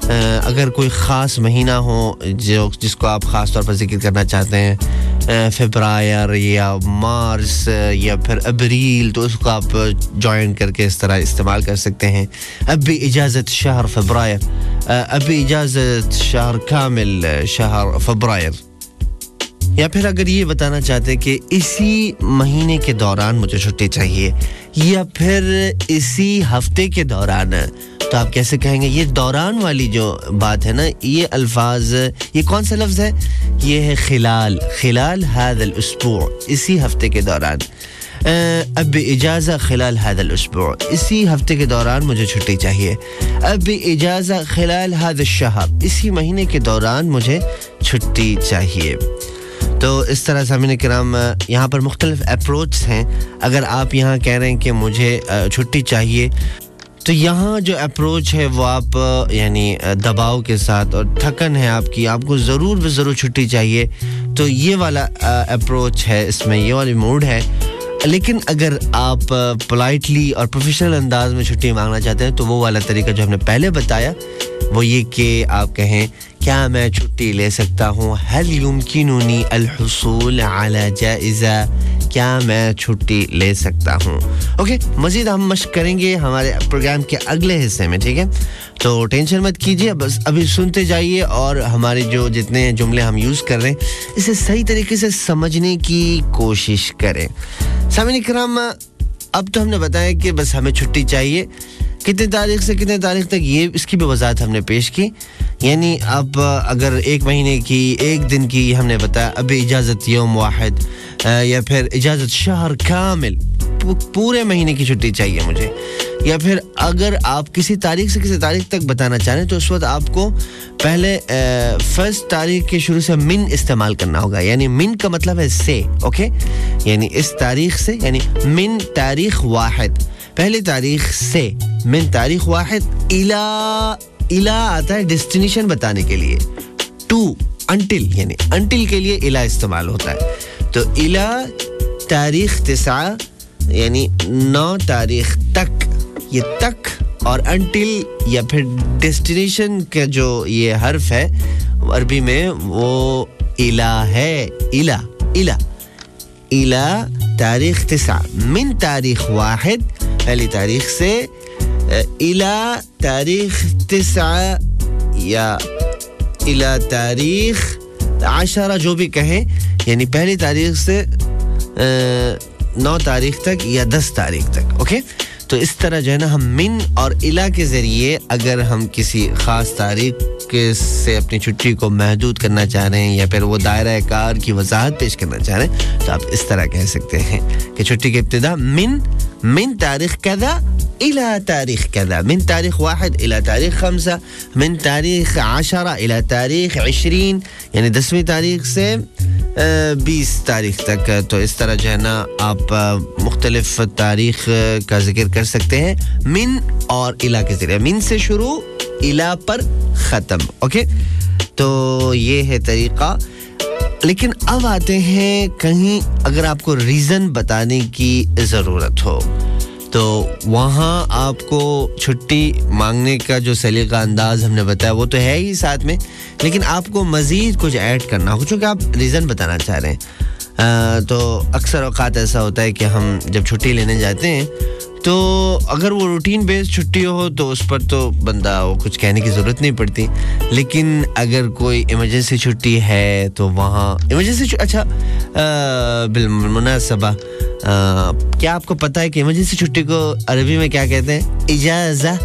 اگر کوئی خاص مہینہ ہو جس کو آپ خاص طور پر ذکر کرنا چاہتے ہیں فبرایر یا مارس یا پھر اپریل تو اس کو آپ جوائن کر کے اس طرح استعمال کر سکتے ہیں ابھی اجازت شہر فبرایر ابھی اجازت شہر کامل شہر فبرایر یا پھر اگر یہ بتانا چاہتے ہیں کہ اسی مہینے کے دوران مجھے چھٹی چاہیے یا پھر اسی ہفتے کے دوران تو آپ کیسے کہیں گے یہ دوران والی جو بات ہے نا یہ الفاظ یہ کون سا لفظ ہے یہ ہے خلال هذا الاسبوع اسی ہفتے کے دوران اب اجازہ خلال هذا الاسبوع اسی ہفتے کے دوران مجھے چھٹی چاہیے اب اجازہ خلال هذا الشهر اسی مہینے کے دوران مجھے چھٹی چاہیے تو اس طرح سامعین کرام یہاں پر مختلف اپروچ ہیں اگر آپ یہاں کہہ رہے ہیں کہ مجھے چھٹی چاہیے تو یہاں جو اپروچ ہے وہ آپ یعنی دباؤ کے ساتھ اور تھکن ہے آپ کو ضرور چھٹی چاہیے تو یہ والا اپروچ ہے اس میں یہ والی موڈ ہے لیکن اگر آپ پولائٹلی اور پروفیشنل انداز میں چھٹی مانگنا چاہتے ہیں تو وہ والا طریقہ جو ہم نے پہلے بتایا وہ یہ کہ آپ کہیں کیا میں چھٹی لے سکتا ہوں هل يمكنني الحصول على جائزہ کیا میں چھٹی لے سکتا ہوں اوکے مزید ہم مشق کریں گے ہمارے پروگرام کے اگلے حصے میں ٹھیک ہے تو ٹینشن مت کیجئے بس ابھی سنتے جائیے اور ہمارے جو جتنے جملے ہم یوز کر رہے ہیں اسے صحیح طریقے سے سمجھنے کی کوشش کریں سامعین کرام اب تو ہم نے بتایا کہ بس ہمیں چھٹی چاہیے کتنے تاریخ سے کتنے تاریخ تک یہ اس کی بھی وضاحت ہم نے پیش کی یعنی اب اگر ایک مہینے کی ایک دن کی ہم نے بتایا ابھی اجازت یوم واحد یا پھر اجازت شہر کامل پورے مہینے کی چھٹی چاہیے مجھے یا پھر اگر آپ کسی تاریخ سے کسی تاریخ تک بتانا چاہیں تو اس وقت آپ کو پہلے فرسٹ تاریخ کے شروع سے من استعمال کرنا ہوگا یعنی من کا مطلب ہے سے اوکے یعنی اس تاریخ سے یعنی من تاریخ واحد پہلی تاریخ سے من تاریخ واحد الى آتا ہے ڈیسٹینیشن بتانے کے لیے ٹو انٹل یعنی انٹل کے لیے الى استعمال ہوتا ہے تو الى تاریخ 9 یعنی 9 تاریخ تک یہ تک اور انٹل یا پھر ڈیسٹینیشن کا جو یہ حرف ہے عربی میں وہ الى ہے الى تاریخ 9 من تاریخ واحد پہلی تاریخ سے الى تاریخ 9 یا الى تاریخ 10 جو بھی کہیں یعنی پہلی تاریخ سے 9 تاریخ تک یا 10 تاریخ تک اوکے تو اس طرح جو ہے نا ہم من اور الہ کے ذریعے اگر ہم کسی خاص تاریخ سے اپنی چھٹی کو محدود کرنا چاہ رہے ہیں یا پھر وہ دائرہ کار کی وضاحت پیش کرنا چاہ رہے ہیں تو آپ اس طرح کہہ سکتے ہیں کہ چھٹی کی ابتدا من تاریخ کذا الى تاریخ کذا من تاریخ 1 الى تاریخ 5 من تاریخ 10 الى تاریخ 20 یعنی 10ویں تاریخ سے 20 تاریخ تک تو اس طرح جو ہے نا آپ مختلف تاریخ کا ذکر کر سکتے ہیں من اور الہ کے ذریعے من سے شروع الہ پر ختم اوکے تو یہ ہے طریقہ لیکن اب آتے ہیں کہیں اگر آپ کو ریزن بتانے کی ضرورت ہو تو وہاں آپ کو چھٹی مانگنے کا جو سلیقہ انداز ہم نے بتایا وہ تو ہے ہی ساتھ میں لیکن آپ کو مزید کچھ ایڈ کرنا ہو چونکہ آپ ریزن بتانا چاہ رہے ہیں تو اکثر اوقات ایسا ہوتا ہے کہ ہم جب چھٹی لینے جاتے ہیں تو اگر وہ روٹین بیس چھٹی ہو تو اس پر تو بندہ وہ کچھ کہنے کی ضرورت نہیں پڑتی لیکن اگر کوئی ایمرجنسی چھٹی ہے تو وہاں ایمرجنسی اچھا بالمناسبہ کیا آپ کو پتہ ہے کہ ایمرجنسی چھٹی کو عربی میں کیا کہتے ہیں اجازہ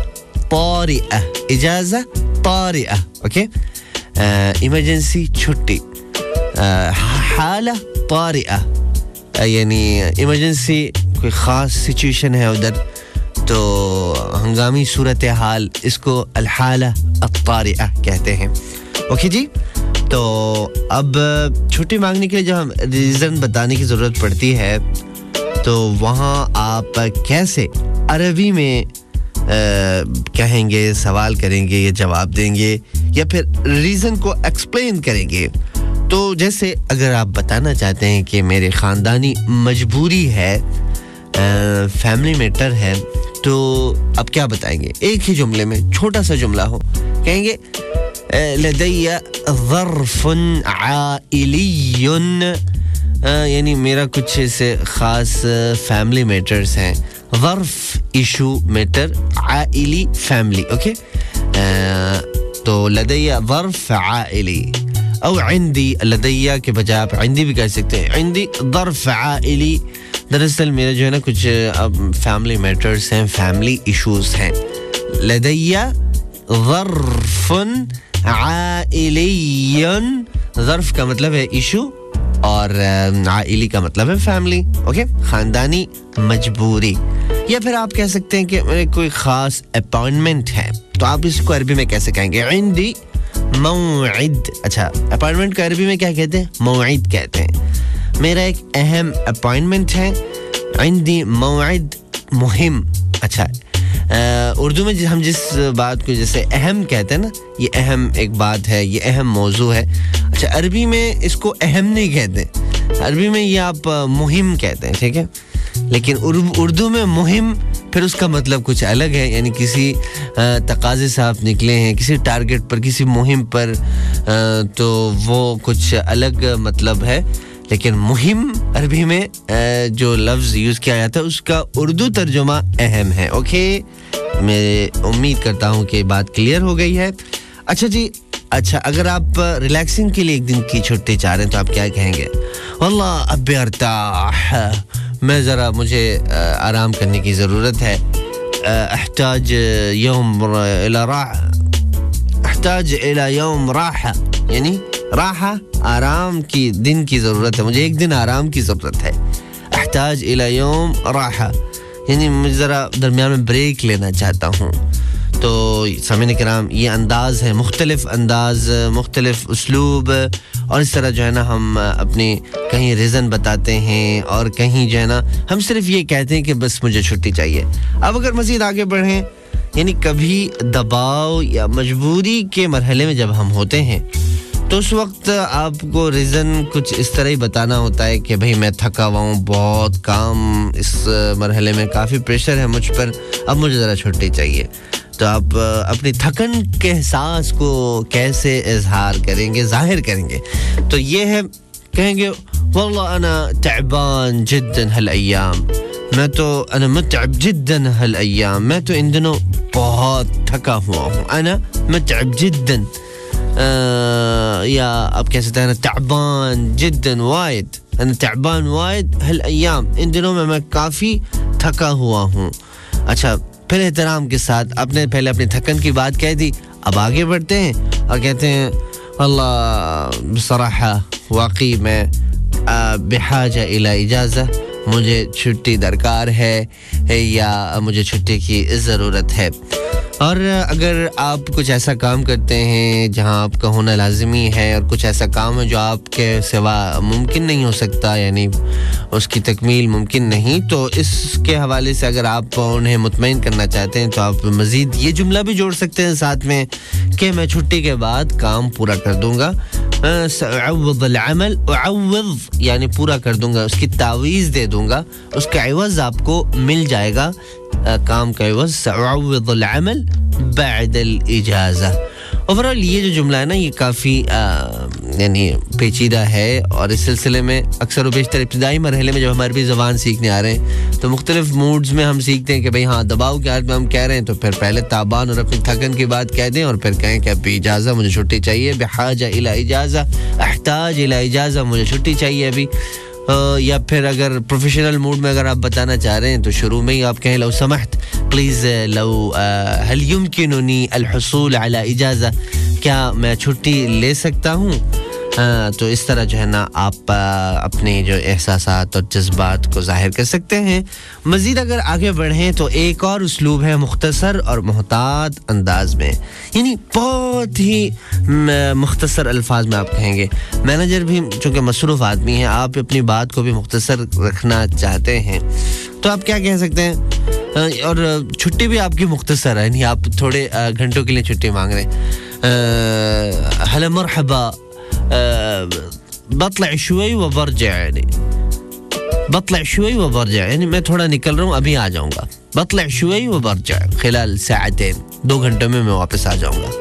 طارئہ اوکے ایمرجنسی چھٹی حالہ طارئہ یعنی ایمرجنسی کوئی خاص سچویشن ہے ادھر تو ہنگامی صورتحال اس کو الحالہ الطارئہ کہتے ہیں اوکے جی تو اب چھٹی مانگنے کے لیے جب ہم ریزن بتانے کی ضرورت پڑتی ہے تو وہاں آپ کیسے عربی میں کہیں گے سوال کریں گے یا جواب دیں گے یا پھر ریزن کو ایکسپلین کریں گے تو جیسے اگر آپ بتانا چاہتے ہیں کہ میرے خاندانی مجبوری ہے فیملی میٹر ہے تو اب کیا بتائیں گے ایک ہی جملے میں چھوٹا سا جملہ ہو कहेंगे लदय्या ज़र्फ़ुन आइलियुन, यानी मेरा कुछ ऐसे ख़ास फैमिली मैटर्स हैं. ज़र्फ़ इशू मैटर, आइली फैमिली. ओके, तो लदय्या ज़र्फ़ आइली. और इंदी, लदय्या के बजाय आप इंदी भी कह सकते हैं. इंदी ज़र्फ़ आइली. दरअसल मेरा जो है ना कुछ फैमिली मैटर्स हैं, फैमिली इश्यूज हैं. लदय्या ज़र्फ़ुन आइलियुन. ज़र्फ़ का मतलब है इशू और आइली का मतलब है फैमिली. ओके, खानदानी मजबूरी. या फिर आप कह सकते हैं कि मेरे कोई ख़ास अपॉइंटमेंट है, तो आप इसको अरबी में कैसे कहेंगे? इंदी मौइद. अच्छा, अपॉइंटमेंट का अरबी में क्या कहते हैं? मौइद कहते हैं. मेरा एक अहम अपॉइंटमेंट है. इंदी मौइद मुहिम. अच्छा, उर्दू में हम जिस बात को जैसे अहम कहते हैं ना, ये अहम एक बात है, ये अहम मौजू है. अच्छा, अरबी में इसको अहम नहीं कहते. अरबी में ये आप मुहिम कहते हैं, ठीक है. लेकिन उर्दू में मुहिम फिर उसका मतलब कुछ अलग है. यानी किसी तकाज़े से आप निकले हैं किसी टारगेट पर, किसी मुहिम पर, तो वो कुछ अलग मतलब है. लेकिन मुहिम अरबी में जो लफ्ज़ यूज़ किया जाता है उसका उर्दू तर्जुमा अहम है. ओके, मैं उम्मीद करता हूँ कि बात क्लियर हो गई है. अच्छा जी, अच्छा, अगर आप रिलैक्सिंग के लिए एक दिन की छुट्टी चाह रहे हैं तो आप क्या कहेंगे? वल्लाह अब्बी अर्ताह, मैं ज़रा मुझे आराम करने की ज़रूरत है. अहताज यौम इला राह, अहताज इला यौम राहा, यानी राहा आराम की दिन की ज़रूरत है. मुझे एक दिन आराम की ज़रूरत है. अहताज इला यौम राहा, यानी मुझे ज़रा दरमियान में ब्रेक लेना चाहता हूँ. तो सामईन किराम, ये अंदाज़ है, मुख्तलिफ अंदाज़, मुख्तलिफ उसलूब, और इस तरह जो है ना हम अपनी कहीं रीज़न बताते हैं और कहीं जो है ना हम सिर्फ ये कहते हैं कि बस मुझे छुट्टी चाहिए. अब अगर मज़ीद आगे बढ़ें, यानी कभी दबाव या मजबूरी के मरहले में जब हम होते हैं तो उस वक्त आपको रीज़न कुछ इस तरह ही बताना होता है कि भाई मैं थका हुआ हूँ, बहुत काम इस मरहले में, काफ़ी प्रेशर है मुझ पर, अब मुझे ज़रा छुट्टी चाहिए. तो आप अपनी थकन के एहसास को कैसे इजहार करेंगे, ज़ाहिर करेंगे? तो ये है, कहेंगे वल्लाह अना तअबान जिद्दन हल अय्याम, मैं तो अना मुतअब जिद्दन हल अय्याम, मैं तो इन दिनों बहुत थका हुआ हूँ. अना मुतअब जिद्दन, या आप कह सकते हैं तअबान जिद्दन वाइद, अना तअबान वाइद हल अय्याम, इन दिनों में मैं काफ़ी थका हुआ हूँ. अच्छा, फिर एहतराम के साथ आपने पहले अपनी थकन की बात कह दी, अब आगे बढ़ते हैं और कहते हैं अल्लाह बसराहा वाकई मैं बिहाजा इला इजाज़ा, मुझे छुट्टी दरकार है या मुझे छुट्टी की ज़रूरत है. और अगर आप कुछ ऐसा काम करते हैं जहां आपका होना लाजमी है और कुछ ऐसा काम है जो आपके सिवा मुमकिन नहीं हो सकता, यानी उसकी तकमील मुमकिन नहीं, तो इसके हवाले से अगर आप उन्हें मुतमईन करना चाहते हैं तो आप मज़ीद ये जुमला भी जोड़ सकते हैं साथ में कि मैं छुट्टी के बाद काम पूरा कर दूँगा. यानी पूरा कर दूँगा, उसकी तावीज़ दे दूँगा, उसका इवज़ आपको मिल जाएगा, काम का इवज़ सअउव्विदुल अमल बअदल इजाज़ा. ओवरऑल ये जो जुमला है ना ये काफ़ी यानी पेचीदा है और इस सिलसिले में अक्सर व बेशतर इब्तिदाई मरहले में जब हम अरबी ज़बान सीखने आ रहे हैं तो मुख्तलिफ मूड्स में हम सीखते हैं कि भाई हाँ दबाव के हाथ में हम कह रहे हैं तो फिर पहले ताबान और अपनी थकन की बात कह दें और फिर कहें कि अभी इजाज़ा, मुझे छुट्टी चाहिए, बिहाजा इला इजाज़ा, अहताज इला इजाज़ा, मुझे छुट्टी चाहिए अभी. या फिर अगर प्रोफेशनल मूड में अगर आप बताना चाह रहे हैं तो शुरू में ही आप कहें लौ समहत प्लीज़ लौ हल युमकिनुनी अल हुसूल अला इजाज़ा, क्या मैं छुट्टी ले सकता हूँ? तो इस तरह जो है ना आप अपने जो एहसासात और जज्बात को ज़ाहिर कर सकते हैं. मज़ीद अगर आगे बढ़ें तो एक और उसलूब है मुख्तसर और मोहतात अंदाज में, यानी बहुत ही मुख्तसर अल्फाज में आप कहेंगे. मैनेजर भी चूँकि मसरूफ़ आदमी है, आप अपनी बात को भी मुख्तसर रखना चाहते हैं तो आप क्या कह सकते हैं? और छुट्टी भी आपकी मुख्तसर है, यानी आप थोड़े घंटों के लिए छुट्टी मांग रहे हैं. हला मरहबा बतला शुई व बरजा, यानी बतला शुई व बरजा, यानी मैं थोड़ा निकल रहा हूँ अभी आ जाऊँगा. बतला शुई व बरजा खिलाल साअतैन, 2 घंटों में मैं वापस आ जाऊँगा.